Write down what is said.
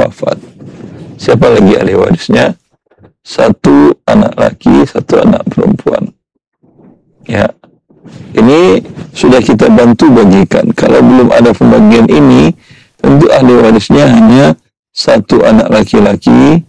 wafat. Siapa lagi ahli warisnya? 1 anak laki, 1 anak perempuan. Ya, ini sudah kita bantu bagikan. Kalau belum ada pembagian ini, tentu ahli warisnya hanya 1 anak laki-laki